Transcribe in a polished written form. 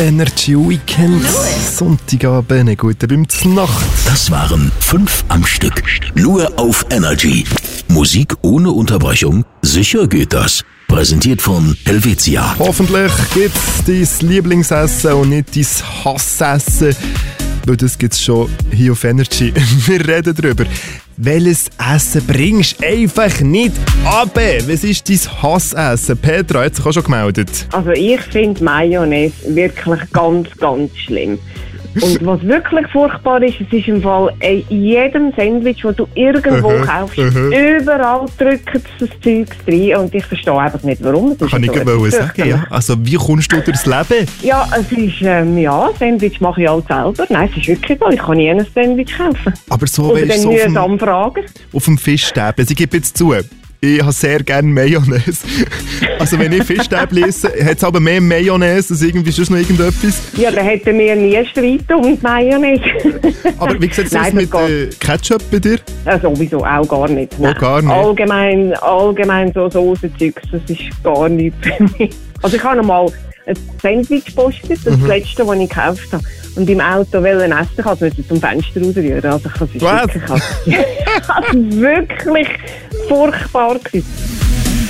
Energy Weekend. Sonntagabend, guten beim Znacht. Das waren 5 am Stück. Nur auf Energy. Musik ohne Unterbrechung? Sicher geht das. Präsentiert von Helvetia. Hoffentlich gibt's dein Lieblingsessen und nicht dein Hassessen. Weil das gibt's schon hier auf Energy. Wir reden darüber. Welches Essen bringst einfach nicht ab? Was ist dein Hassessen? Petra hat sich auch schon gemeldet. Also ich finde Mayonnaise wirklich ganz, ganz schlimm. Und was wirklich furchtbar ist, es ist im Fall in jedem Sandwich, das du irgendwo kaufst, überall drückt das Zeug rein und ich verstehe einfach nicht, warum. Kann ich so sagen, ja. Also wie kommst du durchs Leben? Ja, es ist, Sandwich mache ich halt selber. Nein, es ist wirklich so, ich kann nie ein Sandwich kaufen. Aber so, oder dann mühsam fragen. Auf dem Fischstäbchen, ich gebe jetzt zu, ich habe sehr gerne Mayonnaise. Also wenn ich Fischstäbchen esse, hat es aber mehr Mayonnaise als irgendwie sonst noch irgendetwas. Ja, dann hätten wir nie Streit um die Mayonnaise. Aber wie sieht es aus mit Ketchup bei dir? Ja, sowieso auch gar nicht. Oh, gar nicht? Allgemein so Soßenzeugs, das ist gar nichts für mich. Also ich habe noch mal ein Sandwich gepostet, das letzte, das ich gekauft habe. Und im Auto essen, ich musste es zum Fenster rausrühren. Also ich kann es wirklich furchtbar gewesen.